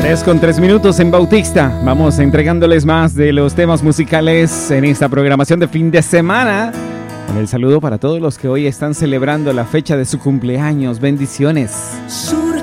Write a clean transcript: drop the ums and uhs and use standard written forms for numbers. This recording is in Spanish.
3:03 en Bautista. Vamos entregándoles más de los temas musicales en esta programación de fin de semana. Con el saludo para todos los que hoy están celebrando la fecha de su cumpleaños. Bendiciones.